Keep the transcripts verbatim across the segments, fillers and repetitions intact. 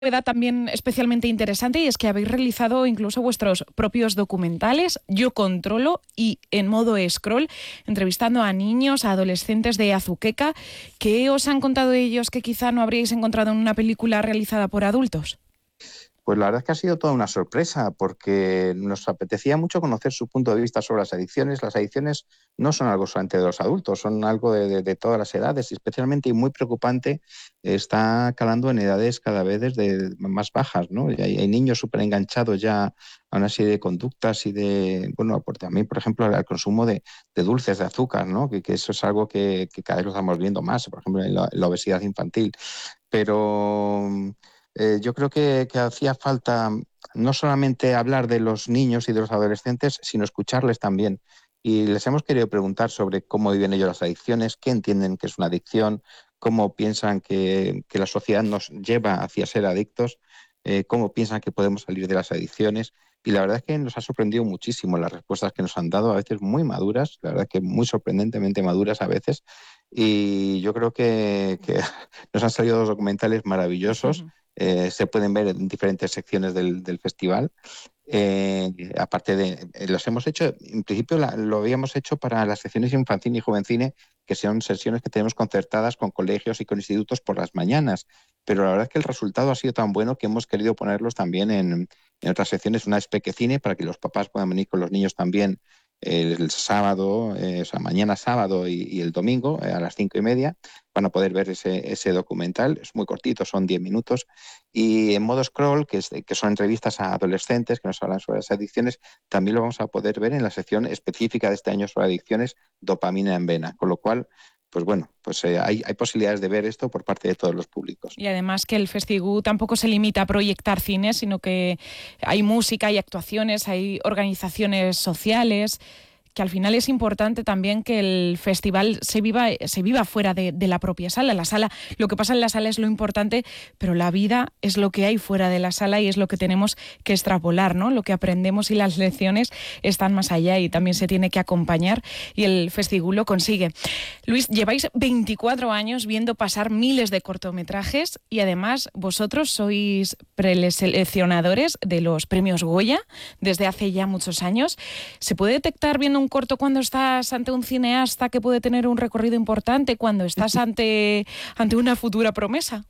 novedad también especialmente interesante, y es que habéis realizado incluso vuestros propios documentales, Yo Controlo y En Modo Scroll, entrevistando a niños, a adolescentes de Azuqueca. ¿Qué os han contado ellos que quizá no habríais encontrado en una película realizada por adultos? Pues la verdad es que ha sido toda una sorpresa, porque nos apetecía mucho conocer su punto de vista sobre las adicciones. Las adicciones no son algo solamente de los adultos, son algo de, de, de todas las edades, y especialmente y muy preocupante está calando en edades cada vez desde más bajas, ¿no? Y hay, hay niños súper enganchados ya a una serie de conductas y de, bueno, porque a mí, por ejemplo, al consumo de, de dulces, de azúcar, ¿no? Que, que eso es algo que, que cada vez lo estamos viendo más, por ejemplo, en la, en la obesidad infantil. Pero Eh, yo creo que, que hacía falta no solamente hablar de los niños y de los adolescentes, sino escucharles también. Y les hemos querido preguntar sobre cómo viven ellos las adicciones, qué entienden que es una adicción, cómo piensan que, que la sociedad nos lleva hacia ser adictos, eh, cómo piensan que podemos salir de las adicciones. Y la verdad es que nos ha sorprendido muchísimo las respuestas que nos han dado, a veces muy maduras, la verdad que muy sorprendentemente maduras a veces. Y yo creo que, que nos han salido dos documentales maravillosos. Eh, se pueden ver en diferentes secciones del, del festival. Eh, aparte de, eh, los hemos hecho, en principio la, lo habíamos hecho para las secciones Infancine y Jovencine, que son sesiones que tenemos concertadas con colegios y con institutos por las mañanas. Pero la verdad es que el resultado ha sido tan bueno que hemos querido ponerlos también en, en otras secciones. Una es Pequecine, para que los papás puedan venir con los niños también el, el sábado, eh, o sea, mañana sábado y, y el domingo eh, a las cinco y media. Van a poder ver ese, ese documental. Es muy cortito, son diez minutos. Y En Modo Scroll, que, es, que son entrevistas a adolescentes que nos hablan sobre las adicciones, también lo vamos a poder ver en la sección específica de este año sobre adicciones, Dopamina en Vena. Con lo cual, pues bueno, pues eh, hay, hay posibilidades de ver esto por parte de todos los públicos. Y además que el Festigú tampoco se limita a proyectar cine, sino que hay música, hay actuaciones, hay organizaciones sociales, que al final es importante también que el festival se viva, se viva fuera de, de la propia sala. La sala, lo que pasa en la sala es lo importante, pero la vida es lo que hay fuera de la sala y es lo que tenemos que extrapolar, ¿no? Lo que aprendemos y las lecciones están más allá y también se tiene que acompañar, y el Festigú lo consigue. Luis, lleváis veinticuatro años viendo pasar miles de cortometrajes y además vosotros sois preseleccionadores de los premios Goya desde hace ya muchos años. ¿Se puede detectar viendo un corto cuando estás ante un cineasta que puede tener un recorrido importante, cuando estás ante, ante una futura promesa?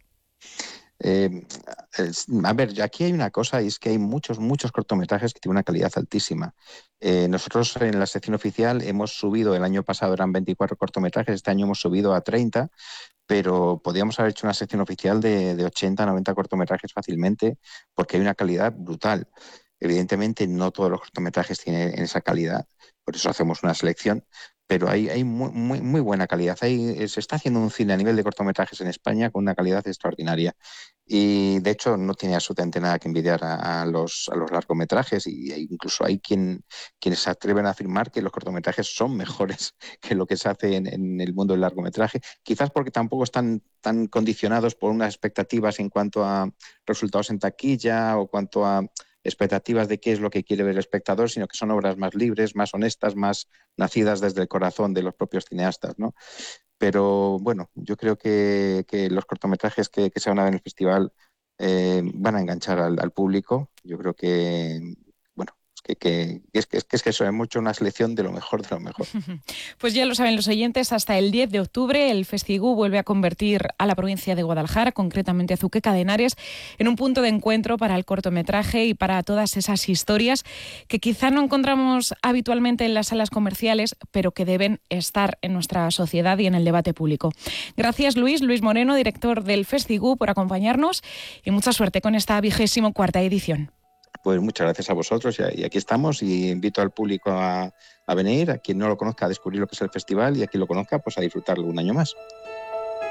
Eh, es, a ver, aquí hay una cosa, y es que hay muchos, muchos cortometrajes que tienen una calidad altísima. Eh, nosotros en la sección oficial hemos subido, el año pasado eran veinticuatro cortometrajes, este año hemos subido a treinta, pero podríamos haber hecho una sección oficial de, de ochenta, noventa cortometrajes fácilmente, porque hay una calidad brutal. Evidentemente no todos los cortometrajes tienen esa calidad, por eso hacemos una selección, pero hay, hay muy, muy, muy buena calidad. Hay, se está haciendo un cine a nivel de cortometrajes en España con una calidad extraordinaria. Y de hecho no tiene absolutamente nada que envidiar a, a, los, a los largometrajes, y incluso hay quien, quienes se atreven a afirmar que los cortometrajes son mejores que lo que se hace en, en el mundo del largometraje, quizás porque tampoco están tan condicionados por unas expectativas en cuanto a resultados en taquilla o cuanto a expectativas de qué es lo que quiere ver el espectador, sino que son obras más libres, más honestas, más nacidas desde el corazón de los propios cineastas, ¿no? Pero bueno, yo creo que, que los cortometrajes que, que se van a ver en el festival eh, van a enganchar al, al público. Yo creo que, bueno, que, que, es, que, es que eso es mucho una selección de lo mejor de lo mejor. Pues ya lo saben los oyentes, hasta el diez de octubre el Festigú vuelve a convertir a la provincia de Guadalajara, concretamente Azuqueca de Henares, en un punto de encuentro para el cortometraje y para todas esas historias que quizá no encontramos habitualmente en las salas comerciales, pero que deben estar en nuestra sociedad y en el debate público. Gracias, Luis, Luis Moreno, director del Festigú, por acompañarnos, y mucha suerte con esta vigésimo cuarta edición. Pues muchas gracias a vosotros, y aquí estamos, y invito al público a, a venir, a quien no lo conozca a descubrir lo que es el festival, y a quien lo conozca pues a disfrutarlo un año más.